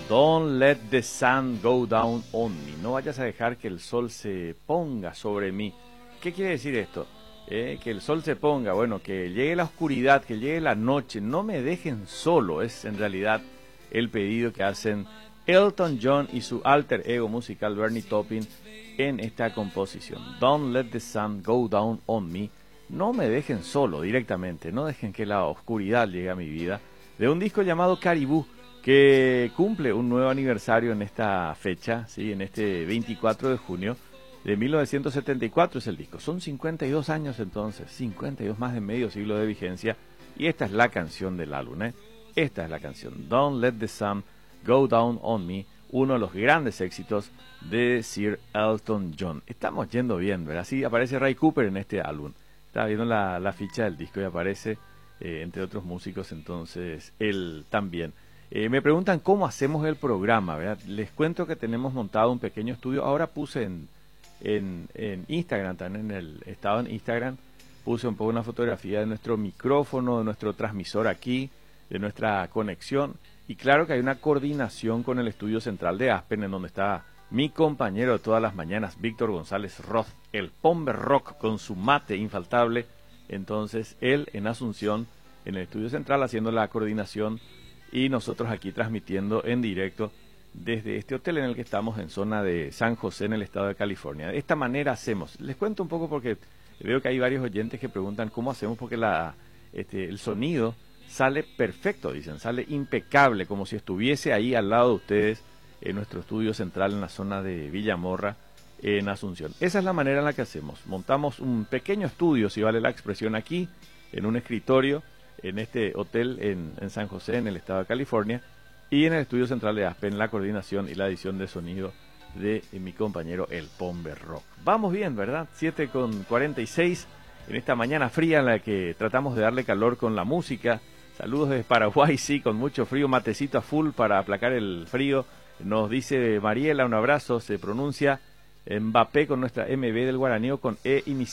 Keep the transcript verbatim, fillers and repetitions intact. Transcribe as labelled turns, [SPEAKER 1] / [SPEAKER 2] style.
[SPEAKER 1] Don't let the sun go down on me. No vayas a dejar que el sol se ponga sobre mí. ¿Qué quiere decir esto? Eh, que el sol se ponga, bueno, que llegue la oscuridad, que llegue la noche. No me dejen solo. Es en realidad el pedido que hacen Elton John y su alter ego musical Bernie Taupin en esta composición. Don't let the sun go down on me. No me dejen solo directamente. No dejen que la oscuridad llegue a mi vida. De un disco llamado Caribou, que cumple un nuevo aniversario en esta fecha, ¿sí? En este veinticuatro de junio de mil novecientos setenta y cuatro es el disco. Son cincuenta y dos años entonces, cincuenta y dos, más de medio siglo de vigencia, y esta es la canción del álbum, ¿eh? Esta es la canción, Don't Let the Sun Go Down on Me, uno de los grandes éxitos de Sir Elton John. Estamos yendo bien, ¿verdad? Sí, aparece Ray Cooper en este álbum. Estaba viendo la, la ficha del disco y aparece, eh, entre otros músicos, entonces, él también. Eh, me preguntan cómo hacemos el programa, ¿verdad? Les cuento que tenemos montado un pequeño estudio. Ahora puse en, en, en Instagram, también en el estado en Instagram, puse un poco una fotografía de nuestro micrófono, de nuestro transmisor aquí, de nuestra conexión. Y claro que hay una coordinación con el estudio central de Aspen, en donde está mi compañero de todas las mañanas, Víctor González Roth, el Pombe Rock con su mate infaltable. Entonces, él en Asunción, en el estudio central, haciendo la coordinación, y nosotros aquí transmitiendo en directo desde este hotel en el que estamos en zona de San José, en el estado de California. De esta manera hacemos. Les cuento un poco porque veo que hay varios oyentes que preguntan cómo hacemos, porque la, este, el sonido sale perfecto, dicen, sale impecable, como si estuviese ahí al lado de ustedes en nuestro estudio central en la zona de Villamorra, en Asunción. Esa es la manera en la que hacemos. Montamos un pequeño estudio, si vale la expresión, aquí, en un escritorio, en este hotel en, en San José, en el estado de California, y en el estudio central de Aspen, la coordinación y la edición de sonido de eh, mi compañero el Pombe Rock. Vamos bien, ¿verdad? siete con cuarenta y seis en esta mañana fría en la que tratamos de darle calor con la música. Saludos desde Paraguay, sí, con mucho frío, matecito a full para aplacar el frío. Nos dice Mariela, un abrazo, se pronuncia Mbappé con nuestra M B del guaraní con E inicial.